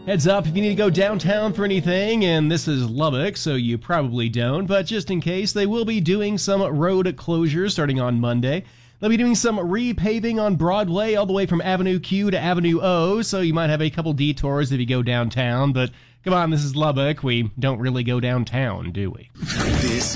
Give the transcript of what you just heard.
Heads up if you need to go downtown for anything, and this is Lubbock, so you probably don't, but just in case, they will be doing some road closures starting on Monday. They'll be doing some repaving on Broadway all the way from Avenue Q to Avenue O, so you might have a couple detours if you go downtown, but come on, this is Lubbock. We don't really go downtown, do we? This